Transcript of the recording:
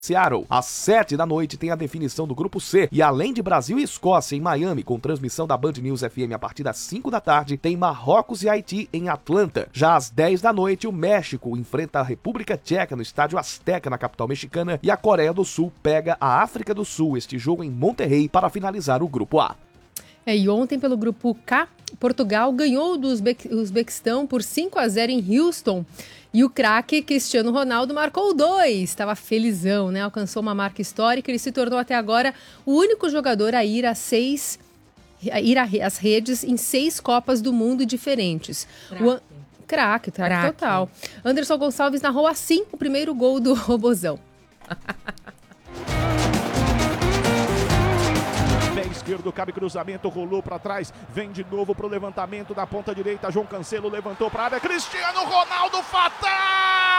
Seattle. Às 7 da noite tem a definição do Grupo C. E além de Brasil e Escócia em Miami, com transmissão da Band News FM a partir das 5 da tarde, tem Marrocos e Haiti em Atlanta. Já às 10 da noite, o México enfrenta a República Tcheca no Estádio Azteca, na capital mexicana, e a Coreia do Sul pega a África do Sul, este jogo em Monterrey, para finalizar o Grupo A. E ontem, pelo Grupo K, Portugal ganhou do Uzbequistão por 5-0 em Houston. E o craque Cristiano Ronaldo marcou 2. Estava felizão, né? Alcançou uma marca histórica. Ele se tornou até agora o único jogador a ir às redes em 6 Copas do Mundo diferentes. Craque total. Anderson Gonçalves narrou assim o primeiro gol do Robozão. Pé esquerdo, cabe cruzamento, rolou para trás, vem de novo pro levantamento da ponta direita, João Cancelo levantou para a área, Cristiano Ronaldo fatal!